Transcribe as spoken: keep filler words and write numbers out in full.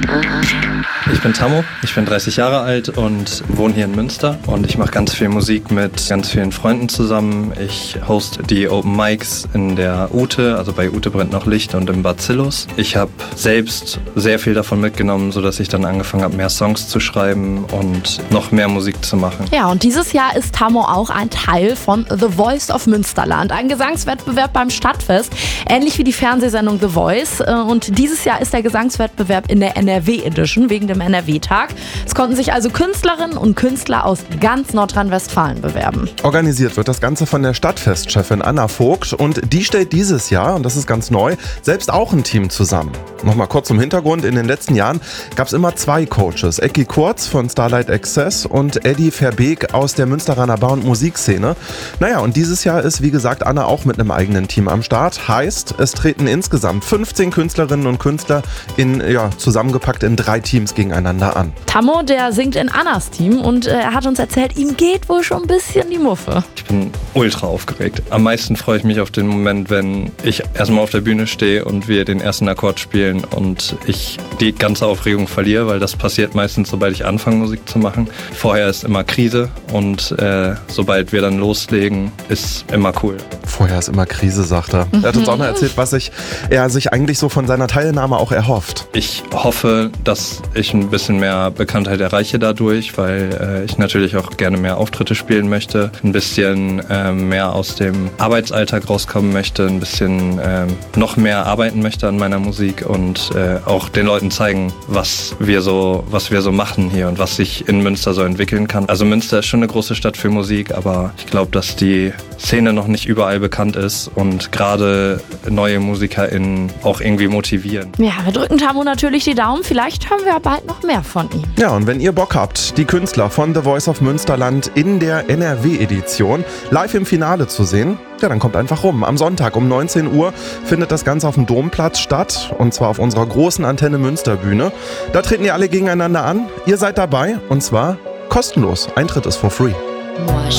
Ich bin Tammo, ich bin dreißig Jahre alt und wohne hier in Münster und ich mache ganz viel Musik mit ganz vielen Freunden zusammen. Ich host die Open Mics in der Ute, also bei Ute brennt noch Licht und im Bacillus. Ich habe selbst sehr viel davon mitgenommen, sodass ich dann angefangen habe, mehr Songs zu schreiben und noch mehr Musik zu machen. Ja, und dieses Jahr ist Tammo auch ein Teil von The Voice of Münsterland, ein Gesangswettbewerb beim Stadtfest, ähnlich wie die Fernsehsendung The Voice. Und dieses Jahr ist der Gesangswettbewerb in der N R W Edition wegen dem N R W-Tag. Es konnten sich also Künstlerinnen und Künstler aus ganz Nordrhein-Westfalen bewerben. Organisiert wird das Ganze von der Stadtfestchefin Anna Vogt und die stellt dieses Jahr, und das ist ganz neu, selbst auch ein Team zusammen. Nochmal kurz zum Hintergrund, in den letzten Jahren gab es immer zwei Coaches, Ecki Kurz von Starlight Access und Eddie Verbeek aus der Münsteraner Bar- und Musikszene. Naja, und dieses Jahr ist, wie gesagt, Anna auch mit einem eigenen Team am Start. Heißt, es treten insgesamt fünfzehn Künstlerinnen und Künstler in, ja, zusammengepackt in drei Teams gegeneinander an. Tammo, der singt in Annas Team und äh, er hat uns erzählt, ihm geht wohl schon ein bisschen die Muffe. Ich bin ultra aufgeregt. Am meisten freue ich mich auf den Moment, wenn ich erstmal auf der Bühne stehe und wir den ersten Akkord spielen und ich die ganze Aufregung verliere, weil das passiert meistens, sobald ich anfange, Musik zu machen. Vorher ist immer Krise und äh, sobald wir dann loslegen, ist immer cool. Vorher ist immer Krise, sagt er. Er hat uns auch noch erzählt, was sich, er sich eigentlich so von seiner Teilnahme auch erhofft. Ich hoffe, dass ich ein bisschen mehr Bekanntheit erreiche dadurch, weil äh, ich natürlich auch gerne mehr Auftritte spielen möchte, ein bisschen äh, mehr aus dem Arbeitsalltag rauskommen möchte, ein bisschen äh, noch mehr arbeiten möchte an meiner Musik und äh, auch den Leuten zeigen, was wir so, was wir so machen hier und was sich in Münster so entwickeln kann. Also Münster ist schon eine große Stadt für Musik, aber ich glaube, dass die Szene noch nicht überall bekannt ist und gerade neue MusikerInnen auch irgendwie motivieren. Ja, wir drücken Tammo natürlich die Daumen. Vielleicht hören wir bald noch mehr von ihm. Ja, und wenn ihr Bock habt, die Künstler von The Voice of Münsterland in der N R W-Edition live im Finale zu sehen, ja, dann kommt einfach rum. Am Sonntag um neunzehn Uhr findet das Ganze auf dem Domplatz statt und zwar auf unserer großen Antenne Münsterbühne. Da treten ihr alle gegeneinander an. Ihr seid dabei und zwar kostenlos. Eintritt ist for free.